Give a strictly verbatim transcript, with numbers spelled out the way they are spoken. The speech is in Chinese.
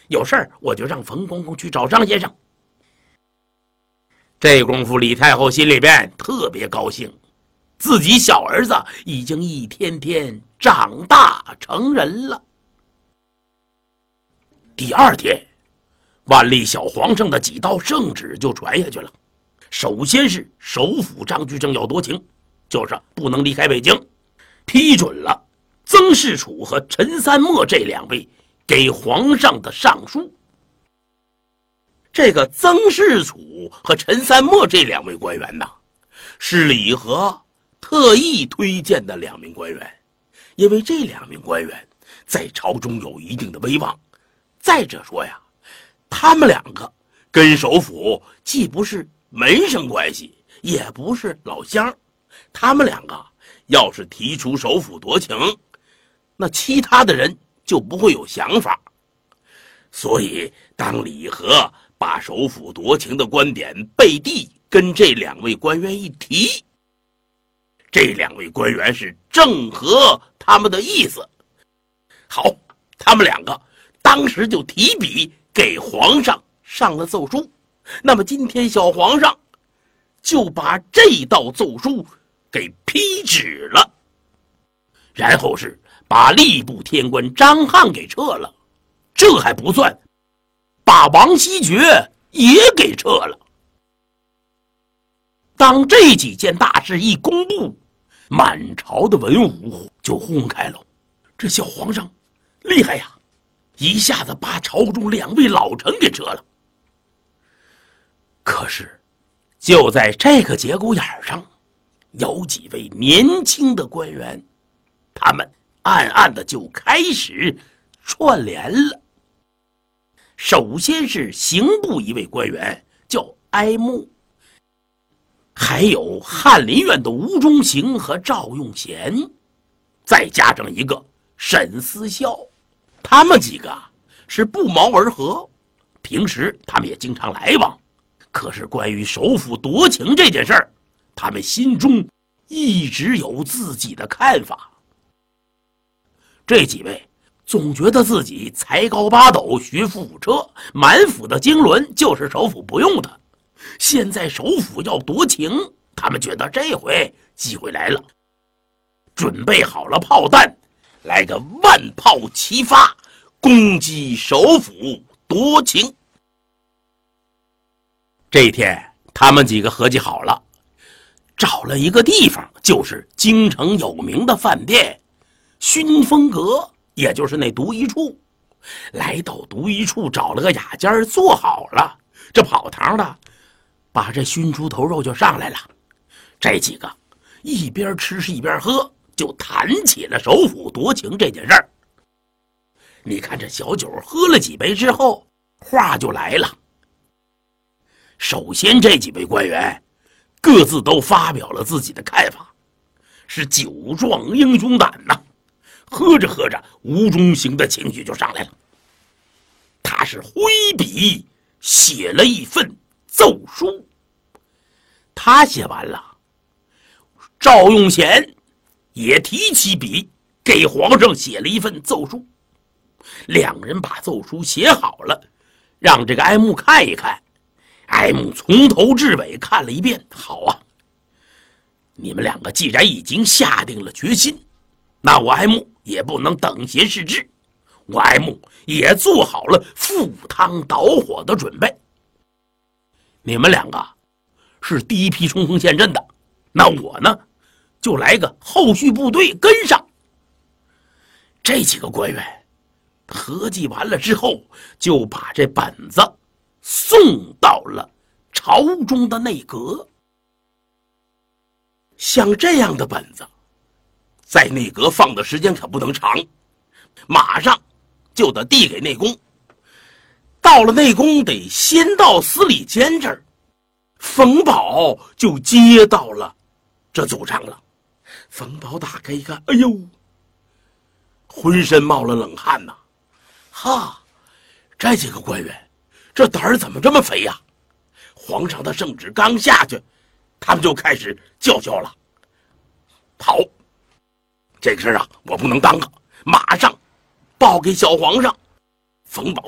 有事儿我就让冯公公去找张先生。这功夫，李太后心里边特别高兴，自己小儿子已经一天天长大成人了。第二天，万历小皇上的几道圣旨就传下去了。首先是首辅张居正要夺情，就是不能离开北京，批准了曾仕楚和陈三墨这两位给皇上的上书。这个曾仕楚和陈三墨这两位官员呢，是李和特意推荐的两名官员，因为这两名官员在朝中有一定的威望。再者说呀，他们两个跟首辅既不是门生关系，也不是老乡，他们两个要是提出首辅夺情，那其他的人就不会有想法。所以当李和把首辅夺情的观点背地跟这两位官员一提，这两位官员是正合他们的意思。好，他们两个当时就提笔给皇上上了奏书。那么今天小皇上就把这道奏书给批旨了，然后是把吏部天官张翰给撤了。这还不算，把王希爵也给撤了。当这几件大事一公布，满朝的文武就轰开了。这小皇上厉害呀，一下子把朝中两位老臣给撤了。可是就在这个节骨眼上，有几位年轻的官员，他们暗暗的就开始串联了。首先是刑部一位官员叫哀慕，还有翰林院的吴中行和赵用贤，再加上一个沈思孝，他们几个是不谋而合，平时他们也经常来往。可是关于首辅夺情这件事儿，他们心中一直有自己的看法。这几位总觉得自己才高八斗，学富五车，满府的经纶就是首辅不用的。现在首辅要夺情，他们觉得这回机会来了，准备好了炮弹，来个万炮齐发，攻击首辅夺情。这天他们几个合计好了，找了一个地方，就是京城有名的饭店熏风阁，也就是那独一处。来到独一处找了个雅间坐好了，这跑堂的把这熏猪头肉就上来了。这几个一边吃一边喝，就谈起了首辅夺情这件事儿。你看这小酒喝了几杯之后，话就来了。首先这几位官员各自都发表了自己的看法，是酒壮英雄胆呐、啊。喝着喝着，吴中行的情绪就上来了，他是挥笔写了一份奏书。他写完了，赵用贤也提起笔给皇上写了一份奏书。两人把奏书写好了，让这个哀慕看一看。哀慕从头至尾看了一遍，好啊，你们两个既然已经下定了决心，那我哀慕也不能等闲视之，我哀慕也做好了赴汤蹈火的准备。你们两个是第一批冲锋陷阵的，那我呢就来个后续部队跟上。这几个官员合计完了之后，就把这本子送到了朝中的内阁。像这样的本子在内阁放的时间可不能长，马上就得递给内宫。到了内宫得先到司礼监这儿，冯保就接到了这奏章了。冯保打开一看，哎呦，浑身冒了冷汗呐、啊！哈，这几个官员这胆儿怎么这么肥呀、啊？皇上的圣旨刚下去，他们就开始叫嚣了。好，这个事儿啊，我不能耽搁，马上报给小皇上。冯保